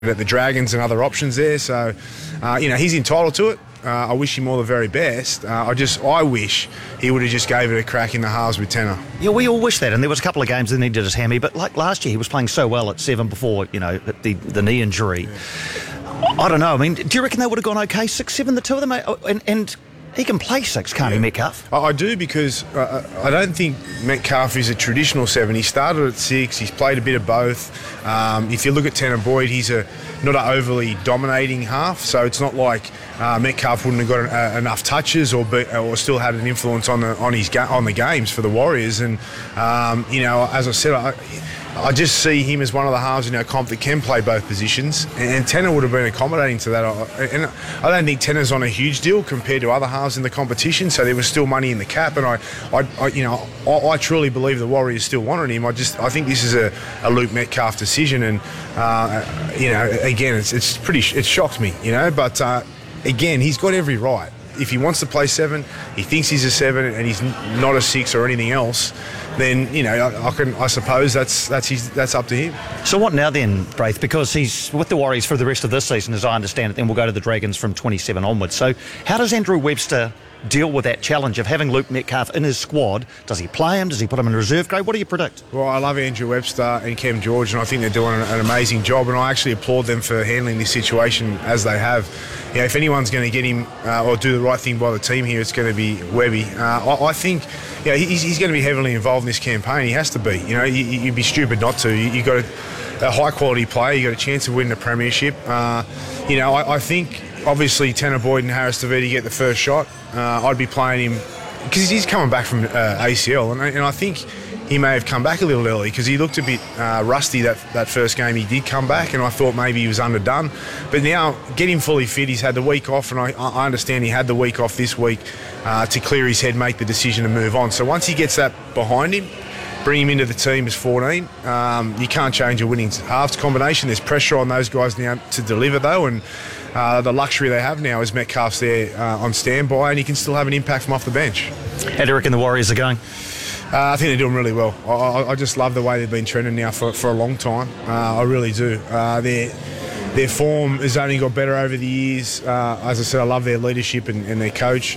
at the Dragons and other options there. So, he's entitled to it. I wish him all the very best. I wish he would have just gave it a crack in the halves with Tanner. Yeah, we all wish that, and there was a couple of games that needed his hammy, but like last year he was playing so well at 7 before, the knee injury. I don't know, I mean, do you reckon they would have gone okay, 6-7, the two of them? And he can play 6, can't he, Metcalf? I do, because I don't think Metcalf is a traditional 7. He started at 6, he's played a bit of both. If you look at Tanner Boyd, he's not an overly dominating half, so it's not like Metcalf wouldn't have got enough touches or still had an influence on the games for the Warriors. And as I said, I just see him as one of the halves in our comp that can play both positions, and Tanner would have been accommodating to that. And I don't think Tanner's on a huge deal compared to other halves in the competition, so there was still money in the cap, and I truly believe the Warriors still wanted him. I think this is a Luke Metcalf decision, and again, it shocked me, but again, he's got every right. If he wants to play 7, he thinks he's a 7, and he's not a 6 or anything else, then I suppose that's up to him. So what now then, Braith? Because he's with the Warriors for the rest of this season, as I understand it, then we'll go to the Dragons from 27 onwards. So how does Andrew Webster deal with that challenge of having Luke Metcalf in his squad? Does he play him? Does he put him in reserve grade? What do you predict? Well, I love Andrew Webster and Cam George, and I think they're doing an amazing job, and I actually applaud them for handling this situation as they have. If anyone's going to get him or do the right thing by the team here, it's going to be Webby. I think he's going to be heavily involved in this campaign. He has to be. You'd be stupid not to. You've got a high-quality player. You've got a chance of winning a premiership. I think, obviously, Tanner Boyd and Harris Taviti get the first shot. I'd be playing him because he's coming back from ACL, and I think he may have come back a little early because he looked a bit rusty that first game. He did come back, and I thought maybe he was underdone. But now, get him fully fit. He's had the week off, and I understand he had the week off this week to clear his head, make the decision to move on. So once he gets that behind him, bring him into the team as 14. You can't change a winning halves combination. There's pressure on those guys now to deliver, though, and the luxury they have now is Metcalf's there on standby, and he can still have an impact from off the bench. How do you reckon the Warriors are going? I think they're doing really well. I just love the way they've been trending now for a long time. I really do. Their form has only got better over the years. As I said, I love their leadership and their coach.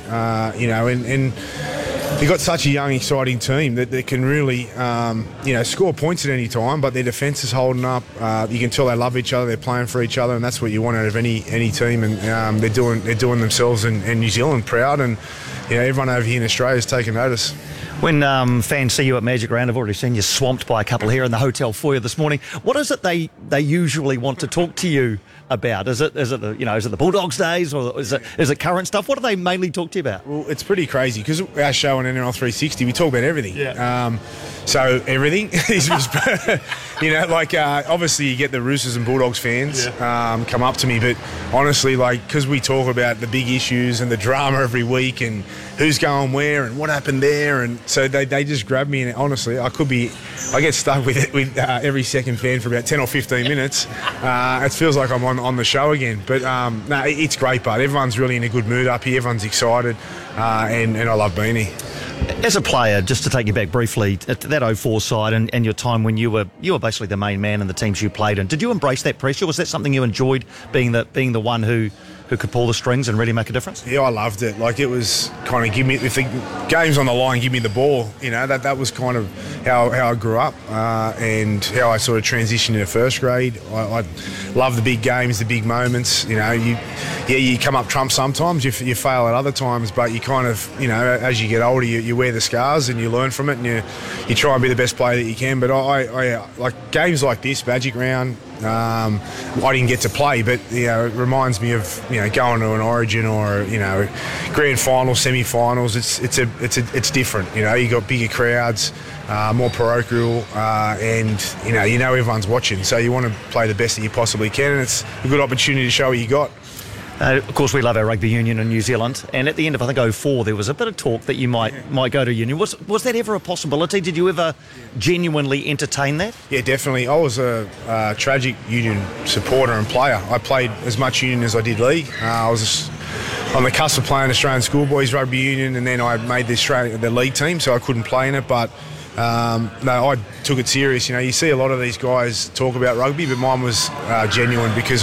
And they've got such a young, exciting team that they can really, score points at any time. But their defence is holding up. You can tell they love each other. They're playing for each other, and that's what you want out of any team. And they're doing themselves and New Zealand proud. And everyone over here in Australia is taking notice. When fans see you at Magic Round, I've already seen you swamped by a couple here in the hotel foyer this morning. What is it they usually want to talk to you about? Is it the Bulldogs days, or is it current stuff? What do they mainly talk to you about? Well, it's pretty crazy because our show on NRL 360, we talk about everything. Yeah. So everything is just, obviously you get the Roosters and Bulldogs fans come up to me, but honestly, because we talk about the big issues and the drama every week and who's going where and what happened there, and so they just grab me, and honestly, I get stuck with every second fan for about 10 or 15 minutes. It feels like I'm on the show again, but it's great, but everyone's really in a good mood up here, everyone's excited, and I love being here. As a player, just to take you back briefly at that 04 side and your time when you were basically the main man in the teams you played in, did you embrace that pressure? Was that something you enjoyed, being the one who could pull the strings and really make a difference? Yeah, I loved it. It was kind of if the game's on the line, give me the ball. That was kind of how I grew up and how I sort of transitioned into first grade. I love the big games, the big moments. You come up trumps sometimes, you fail at other times, but you kind of, as you get older, you wear the scars and you learn from it, and you try and be the best player that you can. But I like games like this, Magic Round. I didn't get to play, but it reminds me of going to an Origin or grand finals, semi-finals. It's different. You got bigger crowds, more parochial, and everyone's watching. So you want to play the best that you possibly can, and it's a good opportunity to show what you got. Of course, we love our rugby union in New Zealand, and at the end of, I think, 04, there was a bit of talk that you might go to union. Was that ever a possibility? Did you ever genuinely entertain that? Yeah, definitely. I was a tragic union supporter and player. I played as much union as I did league. I was on the cusp of playing Australian schoolboys rugby union, and then I made the league team, so I couldn't play in it, but No, I took it serious. You know, you see a lot of these guys talk about rugby, but mine was genuine because